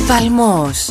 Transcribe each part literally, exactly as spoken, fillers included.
Παλμός.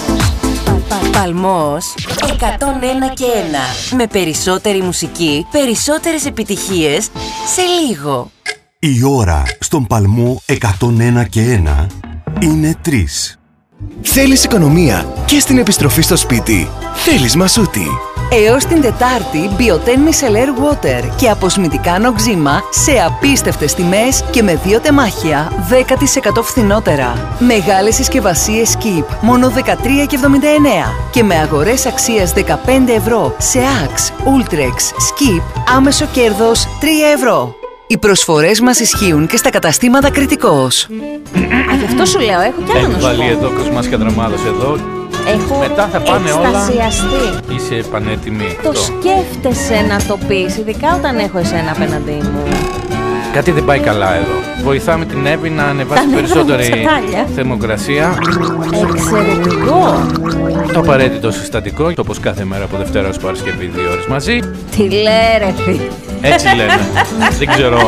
Παλμός εκατόν ένα και ένα. Με περισσότερη μουσική, περισσότερες επιτυχίες σε λίγο. Η ώρα στον Παλμό εκατόν ένα και ένα είναι τρεις. Θέλεις οικονομία και στην επιστροφή στο σπίτι? Θέλεις Μασούτη. Έως την Τετάρτη, Bioten Micellar Water και αποσμητικά νοξίμα σε απίστευτες τιμές και με δύο τεμάχια δέκα τοις εκατό φθηνότερα. Μεγάλες συσκευασίες Skip, μόνο δεκατρία και εβδομήντα εννέα και με αγορές αξίας δεκαπέντε ευρώ σε Axe, Ultrex, Skip, άμεσο κέρδος τρία ευρώ. Οι προσφορές μας ισχύουν και στα καταστήματα Κρητικός. Α, γι' αυτό σου λέω, έχω κι άλλο να σου πω. Έχει βάλει εδώ Κοσμάς Κατραμάδος εδώ. Έχω μετά θα πάνε εκστασιαστεί. Όλα. Είσαι πανέτοιμη. Το σκέφτεσαι να το πεις, ειδικά όταν έχω εσένα απέναντί μου. Κάτι δεν πάει καλά εδώ. Βοηθάμε την Εύη να ανεβάσει περισσότερη θερμοκρασία. Εξαιρετικό. Το απαραίτητο συστατικό, όπως κάθε μέρα από Δευτέρα ως Παρασκευή, δύο ώρες μαζί. Τι λέει ρε φίλε. Έτσι λέμε. Δεν ξέρω.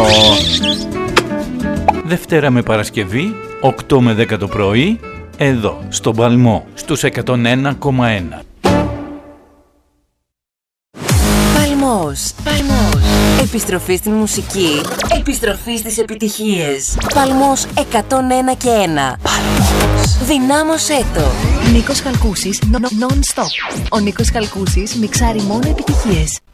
Δευτέρα με Παρασκευή, οκτώ με δέκα το πρωί, εδώ, στον Παλμό, στους εκατόν ένα κόμμα ένα. Παλμός. Παλμός. Επιστροφή στην μουσική. Επιστροφή στις επιτυχίες. Παλμός εκατόν ένα και ένα. Παλμός. Δυνάμωσέ το. Νίκος Χαλκούσης, non-stop. Ο Νίκος Χαλκούσης μιξάρει μόνο επιτυχίες.